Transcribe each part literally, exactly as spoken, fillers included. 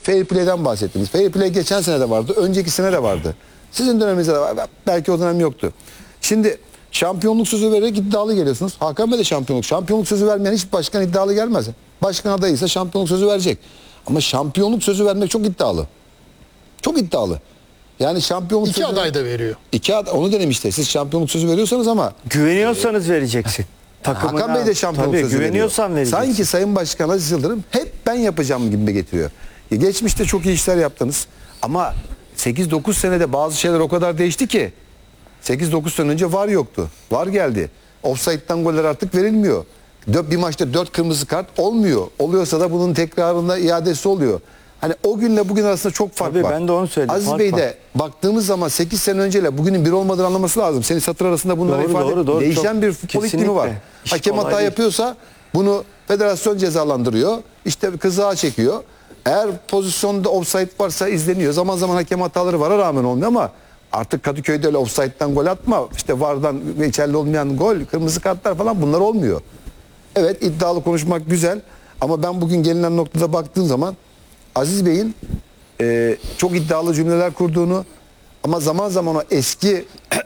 Fair play'den bahsettiniz. Fair play geçen sene de vardı. Önceki sene de vardı. Sizin döneminizde de var. Belki o dönem yoktu. Şimdi şampiyonluk sözü vererek iddialı geliyorsunuz. Hakan Bey de şampiyonluk. Şampiyonluk sözü vermeyen hiçbir başkan iddialı gelmez. Başkan adayıysa şampiyonluk sözü verecek. Ama şampiyonluk sözü vermek çok iddialı. Çok iddialı. Yani şampiyonluk İki sözü... aday da veriyor. İki aday, onu dedim işte. Siz şampiyonluk sözü veriyorsanız ama... Güveniyorsanız vereceksin. Takımına, Hakan Bey de şampiyonluk tabii, sözü güveniyorsan veriyor. vereceksin. Sanki Sayın Başkan Aziz Yıldırım hep ben yapacağım gibi getiriyor. Ya geçmişte çok iyi işler yaptınız. Ama sekiz dokuz senede bazı şeyler o kadar değişti ki. sekiz dokuz sene önce VAR yoktu. VAR geldi. Offside'dan goller artık verilmiyor. Bir maçta dört kırmızı kart olmuyor. Oluyorsa da bunun tekrarında iadesi oluyor. Hani o günle bugün arasında çok fark Tabii var. ben de onu söyledim. Aziz Fark Bey de var. baktığımız zaman sekiz sene önceyle bugünün bir olmadığını anlaması lazım. Senin satır arasında bunları Doğru, ifade doğru, doğru. değişen Çok bir futbol iklimi kesinlikle. var. İş Hakem kolay hata değil. yapıyorsa bunu federasyon cezalandırıyor. İşte kızığa çekiyor. Eğer pozisyonda offside varsa izleniyor. Zaman zaman hakem hataları vara rağmen olmuyor ama artık Kadıköy'de öyle offside'den gol atma. İşte VAR'dan geçerli olmayan gol, kırmızı kartlar falan bunlar olmuyor. Evet iddialı konuşmak güzel ama ben bugün gelinen noktada baktığım zaman Aziz Bey'in e, çok iddialı cümleler kurduğunu ama zaman zaman o eski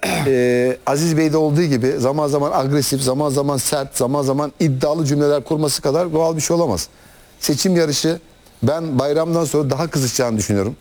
e, Aziz Bey'de olduğu gibi zaman zaman agresif, zaman zaman sert, zaman zaman iddialı cümleler kurması kadar doğal bir şey olamaz. Seçim yarışı ben bayramdan sonra daha kızışacağını düşünüyorum.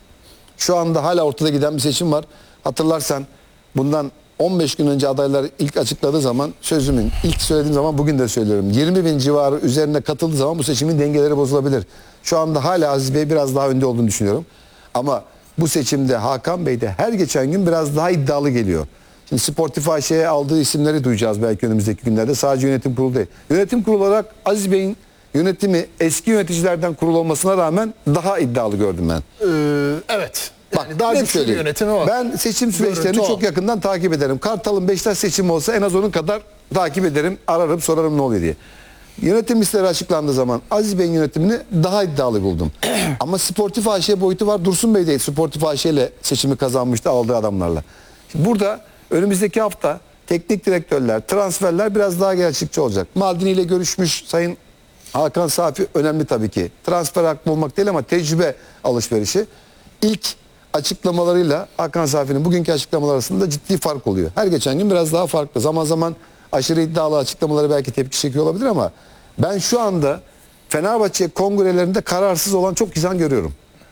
Şu anda hala ortada giden bir seçim var. Hatırlarsan bundan on beş gün önce adaylar ilk açıkladığı zaman sözümün ilk söylediğim zaman bugün de söylüyorum. yirmi bin civarı üzerine katıldığı zaman bu seçimin dengeleri bozulabilir. Şu anda hala Aziz Bey biraz daha önde olduğunu düşünüyorum. Ama bu seçimde Hakan Bey de her geçen gün biraz daha iddialı geliyor. Şimdi Sportif A Ş'ye aldığı isimleri duyacağız belki önümüzdeki günlerde. Sadece yönetim kurulu değil. Yönetim kurulu olarak Aziz Bey'in yönetimi eski yöneticilerden kurulu olmasına rağmen daha iddialı gördüm ben. Ee, evet. Yani Bak, daha net güçlü bir söyleyeyim. yönetimi var. Ben seçim süreçlerini Görüntü o. çok yakından takip ederim. Kartal'ın Beşiktaş seçimi olsa en az onun kadar takip ederim. Ararım sorarım ne oluyor diye. Yönetim listeleri açıklandığı zaman Aziz Bey'in yönetimini daha iddialı buldum. Ama Sportif A Ş boyutu var. Dursun Bey de Sportif A Ş ile seçimi kazanmıştı aldığı adamlarla. Şimdi burada önümüzdeki hafta teknik direktörler, transferler biraz daha gerçekçi olacak. Maldini ile görüşmüş Sayın Hakan Safi önemli tabii ki. Transfer hakkı olmak değil ama tecrübe alışverişi. İlk açıklamalarıyla Hakan Safi'nin bugünkü açıklamalar arasında ciddi fark oluyor. Her geçen gün biraz daha farklı. Zaman zaman aşırı iddialı açıklamaları belki tepki çekiyor olabilir ama ben şu anda Fenerbahçe kongrelerinde kararsız olan çok insan görüyorum.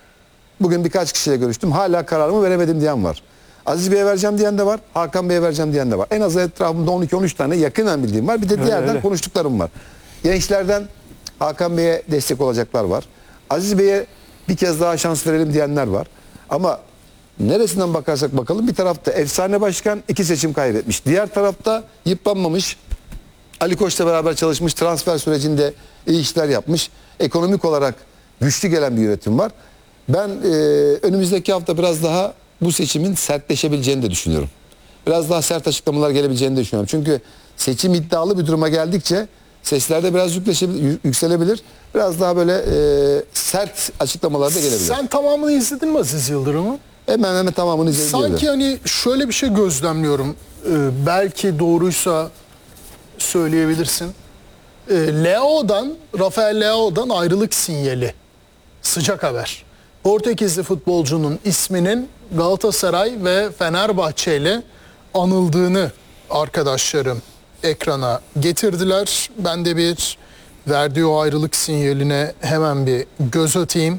Bugün birkaç kişiyle görüştüm. Hala kararımı veremedim diyen var. Aziz Bey'e vereceğim diyen de var. Hakan Bey'e vereceğim diyen de var. En az etrafımda on iki on üç tane yakından bildiğim var. Bir de diğerden öyle. konuştuklarım var. Gençlerden Hakan Bey'e destek olacaklar var. Aziz Bey'e bir kez daha şans verelim diyenler var. Ama neresinden bakarsak bakalım bir tarafta efsane başkan iki seçim kaybetmiş. Diğer tarafta yıpranmamış. Ali Koç'la beraber çalışmış. Transfer sürecinde iyi işler yapmış. Ekonomik olarak güçlü gelen bir yönetim var. Ben e, önümüzdeki hafta biraz daha bu seçimin sertleşebileceğini de düşünüyorum. Biraz daha sert açıklamalar gelebileceğini de düşünüyorum. Çünkü seçim iddialı bir duruma geldikçe sesler de biraz yükselebilir. Biraz daha böyle e, sert açıklamalar da gelebilir. Sen tamamını izledin mi Aziz Yıldırım'ı? Hemen hemen tamamını izleyebilirim. Sanki hani şöyle bir şey gözlemliyorum. Ee, belki doğruysa söyleyebilirsin. Ee, Leao'dan, Rafael Leao'dan ayrılık sinyali. Sıcak haber. Portekizli futbolcunun isminin Galatasaray ve Fenerbahçe ile anıldığını arkadaşlarım ekrana getirdiler. Ben de bir verdiği o ayrılık sinyaline hemen bir göz atayım.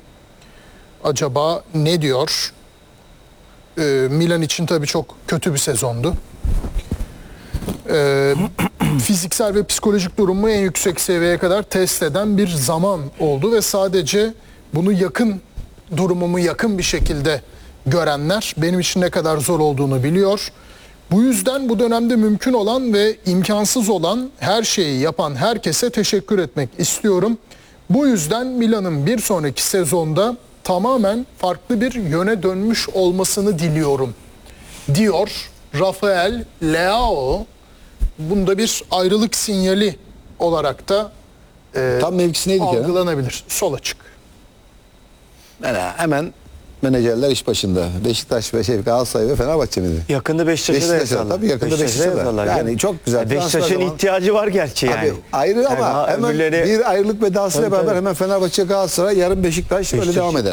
Acaba ne diyor? Ee, Milan için tabii çok kötü bir sezondu. Ee, fiziksel ve psikolojik durumu en yüksek seviyeye kadar test eden bir zaman oldu ve sadece bunu yakın durumumu yakın bir şekilde görenler benim için ne kadar zor olduğunu biliyor. Bu yüzden bu dönemde mümkün olan ve imkansız olan her şeyi yapan herkese teşekkür etmek istiyorum. Bu yüzden Milan'ın bir sonraki sezonda tamamen farklı bir yöne dönmüş olmasını diliyorum diyor Rafael Leao. Bunda bir ayrılık sinyali olarak da e, Tam mevkisi neydi Kerem? algılanabilir. Sol açık. Yani hemen menajerler iş başında. Beşiktaş ve şey Galatasaray ve Fenerbahçe miydi? Yakında Beşiktaş'a da Beşiktaş'a yazarlar. tabii yakında Beşiktaş'a da. yazarlar. Yani çok güzel. Beşiktaş'ın Transfer zaman- ihtiyacı var gerçi yani. Abi ayrı ama Yani hemen öbürleri- bir ayrılık vedasıyla Tabii, beraber tabii. hemen Fenerbahçe Galatasaray yarın Beşiktaş öyle Beşiktaş. devam eder.